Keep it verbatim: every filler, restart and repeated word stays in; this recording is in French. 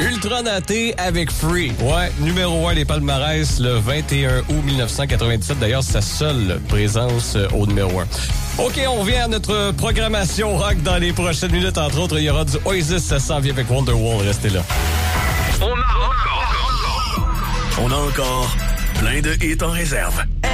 Ultra Naté avec Free. Ouais, numéro un des palmarès le vingt et un août mille neuf cent quatre-vingt-dix-sept. D'ailleurs, sa seule présence au numéro un. OK, on revient à notre programmation rock dans les prochaines minutes. Entre autres, il y aura du Oasis, ça s'en vient avec Wonderwall. Restez là. On a encore... On a encore plein de hits en réserve.